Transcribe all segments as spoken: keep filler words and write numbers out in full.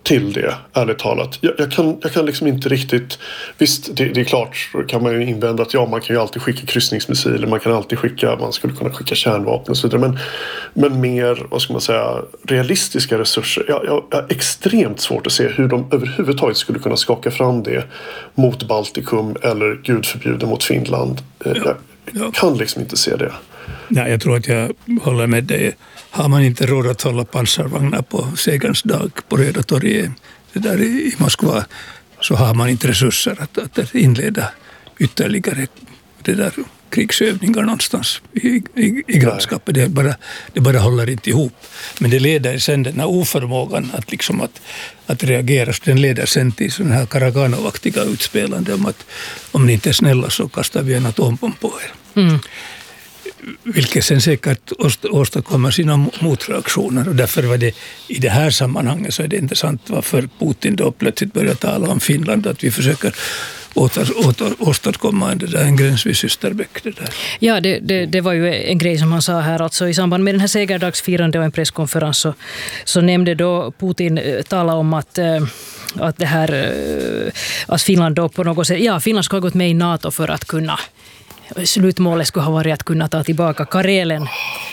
till det, ärligt talat. Jag, jag, kan, jag kan liksom inte riktigt... Visst, det, det är klart, kan man ju invända att ja, man kan ju alltid skicka kryssningsmissiler, man kan alltid skicka, man skulle kunna skicka kärnvapen och så vidare. Men, men mer, vad ska man säga, realistiska resurser. Jag, jag, jag har extremt svårt att se hur de överhuvudtaget skulle kunna skaka fram det mot Baltikum eller gud förbjude mot Finland. Ja, jag ja. kan liksom inte se det. Nej, jag tror att jag håller med dig. Har man inte råd att hålla pansarvagnar på segerns dag på Röda torget det där i Moskva, så har man inte resurser att, att inleda ytterligare det där krigsövningar någonstans i, i, i grannskapet. Det bara, det bara håller inte ihop. Men det leder sen den här oförmågan att, liksom att, att reagera. Den leder sen till sådana här Karaganov-aktiga utspelande om att om ni inte är snälla så kastar vi en atombomb på er. Mm. Vilket sen säkert åstadkommer sina motreaktioner, och därför var det i det här sammanhanget så är det intressant varför Putin då plötsligt börjar tala om Finland, att vi försöker åter, åter, åstadkomma en, det där, en gräns vid Systerbäck. Det där. Ja, det, det, det var ju en grej som han sa här, alltså i samband med den här segerdagsfirande och en presskonferens så, så nämnde då Putin tala om att att det här att Finland då på något sätt, ja, Finland ska ha gått med i NATO för att kunna, slutmålet skulle ha varit att kunna ta tillbaka Karelen.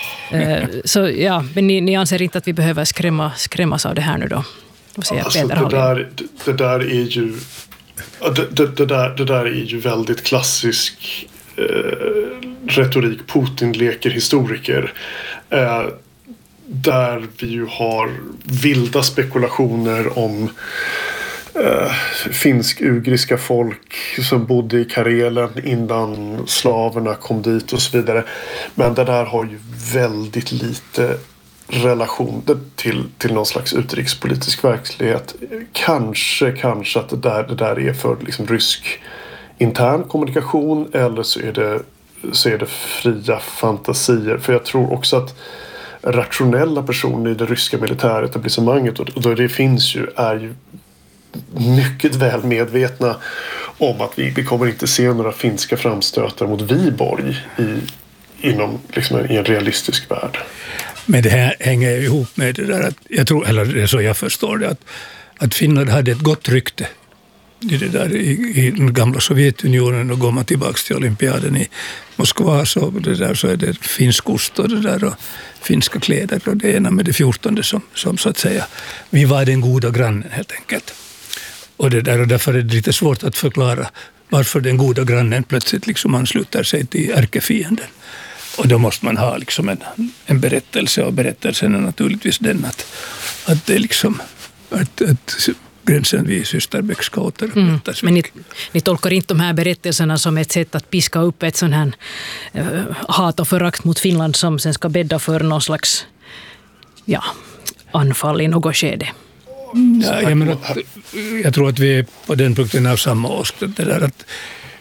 Så ja, men ni, ni anser inte att vi behöver skrämma, skrämmas av det här nu då? Säger alltså, Peter det, där, det där är ju det, det, det, där, det där är ju väldigt klassisk eh, retorik. Putin leker historiker. Eh, där vi ju har vilda spekulationer om Uh, finsk-ugriska folk som bodde i Karelen innan slaverna kom dit och så vidare. Men det där har ju väldigt lite relation till, till någon slags utrikespolitisk verklighet. Kanske, kanske att det där, det där är för liksom rysk intern kommunikation, eller så är det, så är det fria fantasier. För jag tror också att rationella personer i det ryska militäretablissemanget, och då det finns ju, är ju mycket väl medvetna om att vi, vi kommer inte se några finska framstötar mot Viborg i, inom liksom en, i en realistisk värld. Men det här hänger ju ihop med det där att jag tror, eller det är så jag förstår det, att, att Finland hade ett gott rykte i, det där, i, i den gamla Sovjetunionen, och går man tillbaka till olympiaden i Moskva så, det där, så är det finsk ost och det där och finska kläder och det ena med det fjortonde som, som så att säga vi var den goda grannen helt enkelt. Och, det där, och därför är det lite svårt att förklara varför den goda grannen plötsligt liksom ansluter sig till ärkefienden. Och då måste man ha liksom en, en berättelse, och berättelsen är naturligtvis den att, att det är liksom att, att gränsen vid Systerbäck ska återupprättas. Mm. Men ni, ni tolkar inte de här berättelserna som ett sätt att piska upp ett sån här äh, hat och förakt mot Finland som sen ska bädda för någon slags ja, anfall i något skede? Ja, jag, menar, jag tror att vi är på den punkten av samma åsikt. Det där att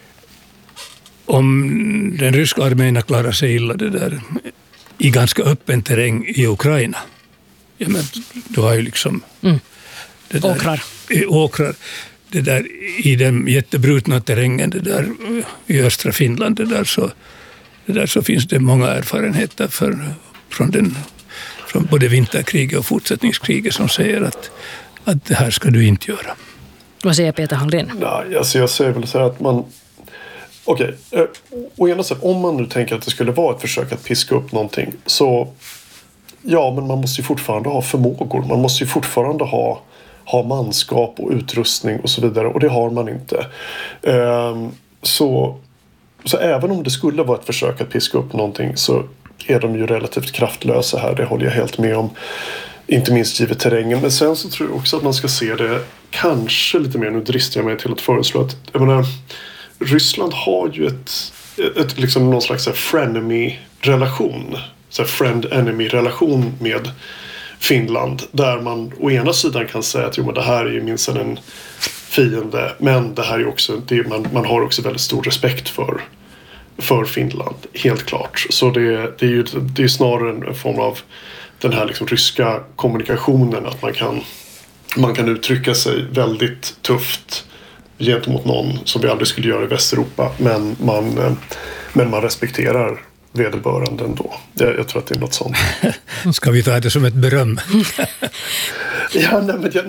om den ryska armén klarar sig illa det där, i ganska öppen terräng i Ukraina, ja, men du har ju liksom mm. det där, åkrar. åkrar det där, i den jättebrutna terrängen det där, i östra Finland det där, så, det där, så finns det många erfarenheter för, från, den, från både vinterkriget och fortsättningskriget som säger att, att det här ska du inte göra. Vad säger Peter Hallén? Nej, alltså jag säger väl så här att man okej, okay, å ena sidan, om man nu tänker att det skulle vara ett försök att piska upp någonting, så ja, men man måste ju fortfarande ha förmågor. Man måste ju fortfarande ha, ha manskap och utrustning och så vidare. Och det har man inte. Um, så, så även om det skulle vara ett försök att piska upp någonting, så är de ju relativt kraftlösa här. Det håller jag helt med om. Inte minst givet terrängen. Men sen så tror jag också att man ska se det kanske lite mer. Nu dristar jag mig till att föreslå att jag menar, Ryssland har ju ett, ett liksom någon slags frenemy-relation. Så friend-enemy-relation med Finland, där man å ena sidan kan säga att jo, men det här är ju minst en fiende, men det här är också, det, man, man har också väldigt stor respekt för, för Finland, helt klart. Så det, det är ju det är snarare en form av den här liksom ryska kommunikationen, att man kan, man kan uttrycka sig väldigt tufft gentemot någon som vi aldrig skulle göra i Västeuropa, men man, men man respekterar vederbörande ändå. Jag, jag tror att det är något sånt. Ska vi ta det som ett beröm? Ja, nej, men jag,